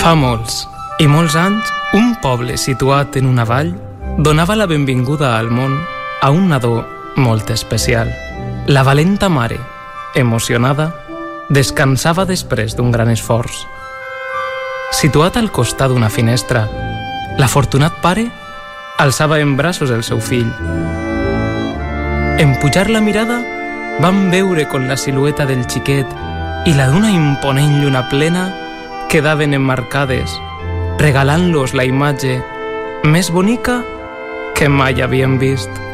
Fa molts i molts anys, un poble situat en una vall donava la benvinguda al món a un nadó molt especial. La valenta mare, emocionada, descansava després d'un gran esforç. Situat al costat d'una finestra, l'afortunat pare alçava en braços el seu fill. En pujar la mirada, van veure com la silueta del xiquet i la d'una imponent lluna plena quedaven emmarcades, regalant-los la imatge més bonica que mai havien vist.